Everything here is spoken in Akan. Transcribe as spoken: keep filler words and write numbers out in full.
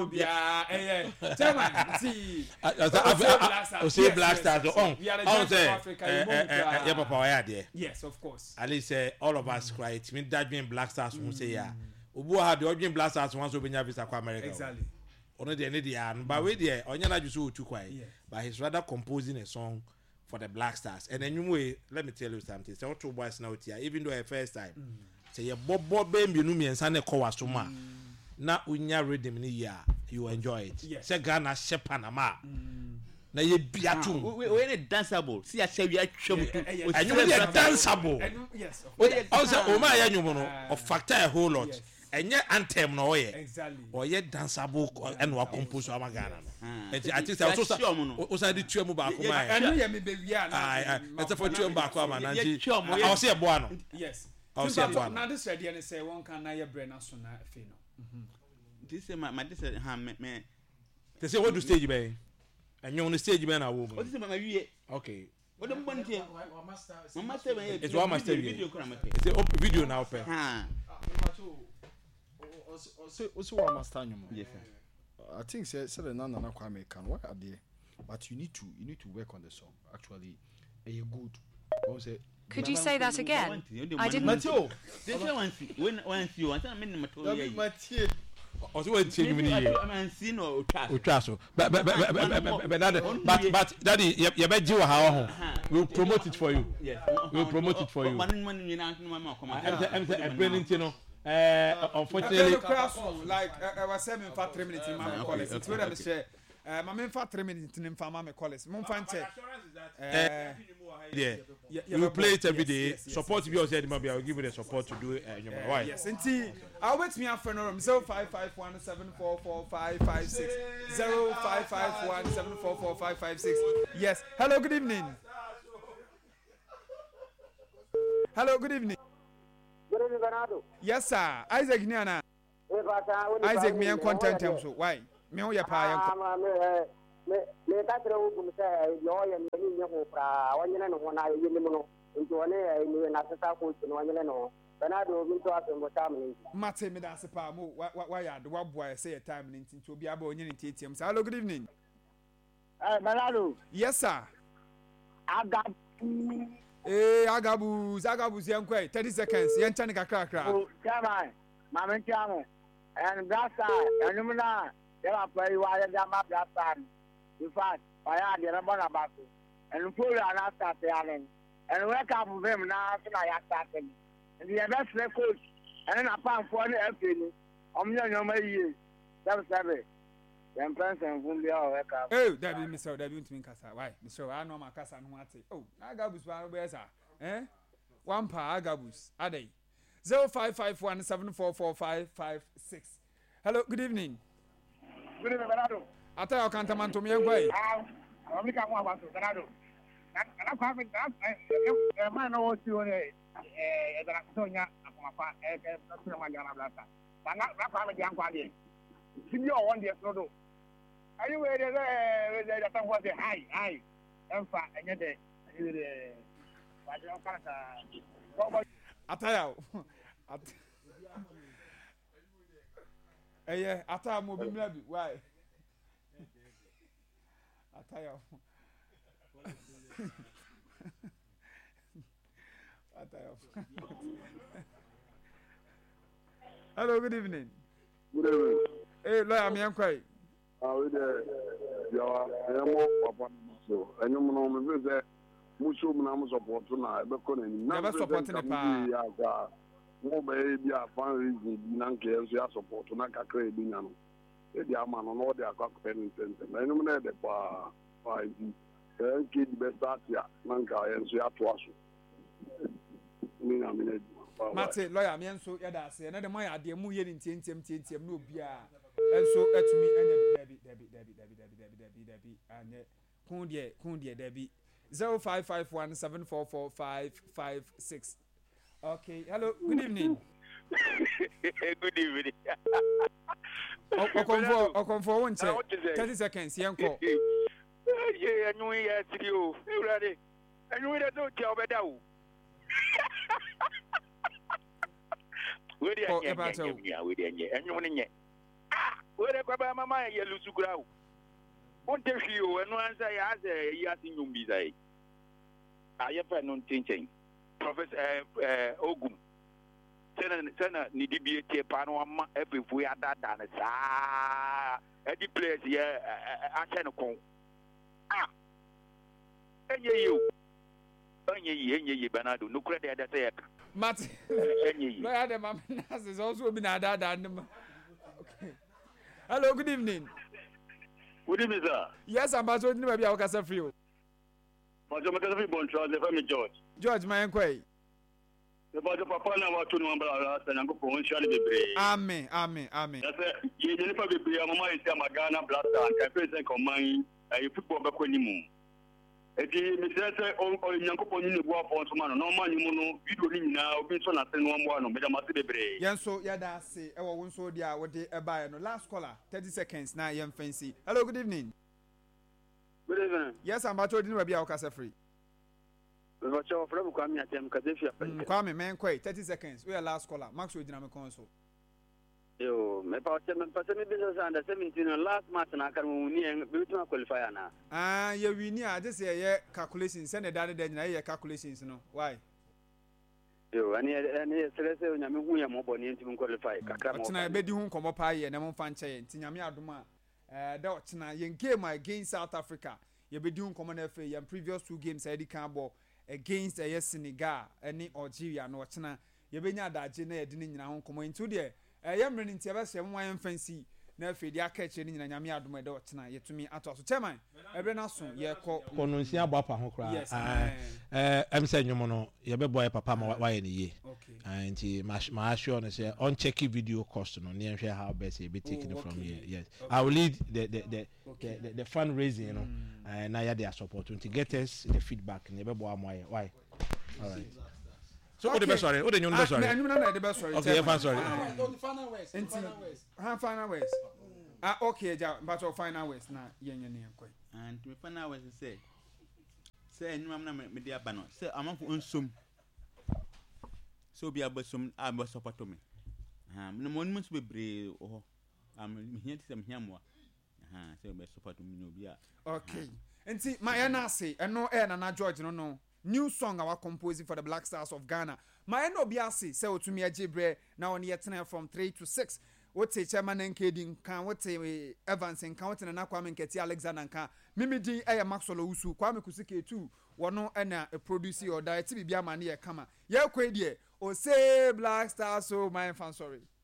Yeah, eh, eh. Chairman, see. I say Black Stars. On, on say, yeah, Papa, why there? Yes, of course. At least all of us cry. It means that being Black Stars who say yeah. Ubu had the origin Black Stars once we been visa to America. Exactly. Only the end the but we there. Onyana just so too quiet. But he's rather composing a song for the Black Stars. And then you way, let me tell you something. Say two boys now here, even though a first time. Say your Bob Bob baby no me and Sunday call us too na unya rhythm ni ya you enjoy it yes. Say Ghana Shepanama na ye biatu we we danceable see a say we atwam and you be danceable yes also o ma ya nyumo no of factor a whole lot and ye anthem no ye exactly or ye danceable and wa compose am Ghana no and I think so so o say the tuamu ba ko ma and you me be wia na ah it's for tuamu ba ko am na nti I say boa no yes I say boa now this ready and say one can na ye bre na so na fe no. This is my my this is ha me me. They say what do stage be? And you on the stage be na wo. What is my wie? Okay. What the one here? My master be. It's one master video ko na me. It's a video now pe. Ha. Also also one master nyum. Yes sir. I think say say the nana na kwa American what are there? But you need to you need to work on the song. Actually, are you good? Could you say that again? I didn't. Mateo. This one when when you want I mean Mateo. Mateo. Also what change me here. I'm seen or Utraso. But but but but but daddy you be ji wa ha ho. We'll promote it for you. Yes. We'll promote it for you. Man man you na no come. I'm say I'm branding you know. Uh unfortunately like I was saying for three minutes in my college. It's where I say uh my for three minutes in my college. Mon fan check. Uh yeah. You will play it every day. Yes, yes, support to be also maybe I will give you the support to do it. Uh, uh, why? Yes, indeed. I'll wait me up for no zero five five one seven four four five five six zero five five one seven four four five five six. Yes. Hello. Good evening. Hello. Good evening. Good evening, Bernardo. Yes, sir. Isaac Niana. Isaac, me and content him so why? Me who ya pa me me ka tere wo bum se yo ye me ni nyo pra wanyene no na ye ni no nti one ni na sesa ko ti no wanyene no Bernardo bi to aso mo tam ni mate me da se pa mo wa ya do wa boy say time ni nti obi aba onye ni tietiem. Hello, good evening. Eh Bernardo. Yes sir. Agabu. Eh Agabu, Agabu yen kwai thirty seconds yen tane kakra kakra. Oh, come ma me tiamo. And brasa, enumna, there are play while they are my brasa. In fact, I had the number about it. And pull an after the island. And wake up with him now, so I started. And the best coach, and then I found for the airplane. I'm young, my years. That was seven. Then person won't be all wake up. Oh, that be Mister That be to me, Cassa. Why? Mister I know my Cassa and what say. Oh, Agabus, where's that? Eh? One pa Agabus, are they? zero five five one seven four four five five six. Hello, good evening. Good evening, Bernardo. I tell you, can't come to me and wait. I'm going to want to Bernardo. I'm coming down. I man know what you want. Eh, that I told you, I'm going to my Ghana Blasta. But not that young party. See you one day, no. Are you ready? That I was a high, high. And fat, and yet, I don't know. Ataya. Eh yeah, ataya mo bi mla bi. Why? Ataya. Ataya. Hello, good evening. Good evening. Hey, lawyer me enquire. Ah, we there. Ya, ya mo papa so. Enyo mo no me be muso mo na mo support na e be ko ni. Na be support ni pa. Ya ga. Mo be bi a fan reason na nke so ya support na kakra e bi nya no. E di ama no no de akwa pen tent. Enyo mo na de pa pa di. E nke di be start ya na nka en so ya to aso. Ni na me na Mate lawyer me enso ya da ase na de man ya de mu ye ni ntientem ntientem na obi a enso etumi enya debi debi debi debi debi debi debi debi anye kun de kun de debi zero five five one seven four four five five six. Okay, hello, good evening. Good evening. Okonfo Okonfo won che thirty seconds yenko. Yeah, anu ya trio. Everybody. Anu ya do je obeda o. We dey anya, we dey anya, we dey anya. Enyo ne nye. where kwa mama ye lusu kura o wonte hwi o eno ansa ya ase yi ase nyum bi dai aye fa no ntinchen professor eh eh ogum sena sena ni dibie tie pa no ama efefu ya dada na saa edi place ye ache no kon ah enye yi enye yi enye yi banado no kura de da say Mate. enye yi No ya dem am na say also obi na dada ndem. Okay. Hello, good evening. Good evening, sir. Yes, I'm about to be a Casa Free. But I'm going to be born to the family George. George, my inquiry. The body papa now want to know about and I'm going to show you. Amen, amen, amen. That's it. You never be a mama in Tamagana, Blaster, and President Command, a football back when you move. Eti misese o nyankopon ni bo afon so ma no no ma nyimu no video ni nyina obi so na sen no mo ano meda mate bebre yenso yada ase e wo wonso dia wo de e bae no last caller thirty seconds na yem fancy. Hello, good evening. Good evening. Yes, I'm about to do be a Casa Free. We watch our friend Kwame atem kazefi apa. Kwame men kwai thirty seconds. We are last caller. Max we dinam console. Yo, me pa se me pa se me business under seventeen last match na kan mu ni en be to qualify na. Ah, ye wini a just ye calculations send the data then ye calculations no. Why? Yo, ani ani selese onyame hu ya mo boni ntim qualify kakra mo. Otina be di hu nkomo pa ye na mo fa nche ye ntinyame adoma eh da otina ye game against South Africa. Ye be di hu nkomo na fe ye previous two games e di kan ball against uh, Senegal any Algeria no otina ye be nya adaje na ye di ni nyina hu nkomo into there. Eh yemre ni ntia ba se mo wan fancy na afi dia ka che ni nyina nyame adom e de otena yetumi ato so chairman ebre na so ye ko kono nsia bo apa ho kra eh em say nyomo no ye be boy papa ma wa ye ni ye anti ma assure no say on check video cost no ne nhwe how best ye be taking from here. Yes, I will lead the the the okay. the, the, the fundraising, you know, and mm. uh, now yeah their support to get us the feedback ne be boy why why all right. So what the best sorry? What the new best sorry? I know the best sorry. Okay, yeah, sorry. The final words. The final words. Ha final words. Ah, okay, ja, but our final words na yen yen yen koi. And my final words say, say no am na me dia ba no. Say am for nsum. So be abosum abo support me. Ha, no monuments bebre o. Am here to hia mo. Ha, say be support me no bi a. Okay. Enti my na say, eno e na na George no no. New song our composing for the Black Stars of Ghana. My no biasi say otumi ajebre na on yetena from three to six. What say chairman Nkedi kan what say Evans kan what na Kwame Nketi Alexander kan Mimi di e Maxwell Usu Kwame Kusike two wono e na a producer or direct bibia ma na ye kama. Ye kwe die o say Black Stars so my fan sorry.